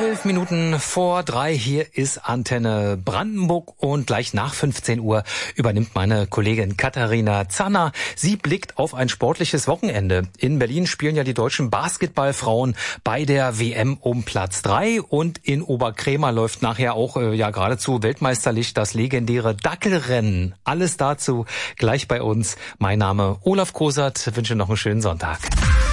12 Minuten vor 3, hier ist Antenne Brandenburg und gleich nach 15 Uhr übernimmt meine Kollegin Katharina Zanner. Sie blickt auf ein sportliches Wochenende. In Berlin spielen ja die deutschen Basketballfrauen bei der WM um Platz 3 und in Oberkrämer läuft nachher auch geradezu weltmeisterlich das legendäre Dackelrennen. Alles dazu gleich bei uns. Mein Name Olaf Kosert, wünsche noch einen schönen Sonntag.